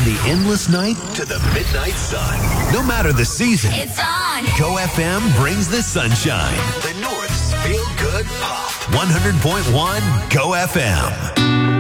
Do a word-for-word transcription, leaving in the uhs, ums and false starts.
the endless night to the midnight sun. No matter the season, It's on. Go F M brings the sunshine. The North's feel-good pop. one hundred point one Go F M.